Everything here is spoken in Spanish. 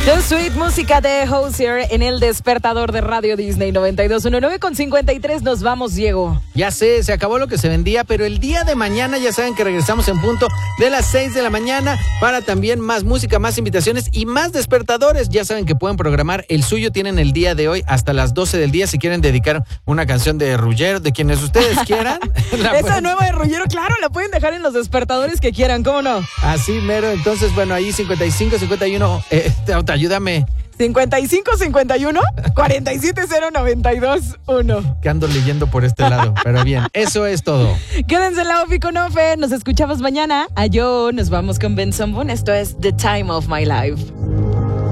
The Sweet, música de Hozier en el despertador de Radio Disney 92.19 con 53. Nos vamos, Diego. Ya sé, se acabó lo que se vendía, pero el día de mañana ya saben que regresamos en punto de las 6 de la mañana para también más música, más invitaciones y más despertadores. Ya saben que pueden programar el suyo. Tienen el día de hoy hasta las 12 del día si quieren dedicar una canción de Ruggero, de quienes ustedes quieran. Esa nueva de Ruggero, claro, la pueden dejar en los despertadores que quieran, ¿cómo no? Así mero. Entonces, bueno, ahí 55, 51, ayúdame. 55 51 47 092 1. Que ando leyendo por este lado, pero bien, eso es todo. Quédense en la OFI con Ofe, nos escuchamos mañana. Nos vamos con Ben Sombun, esto es The Time of My Life.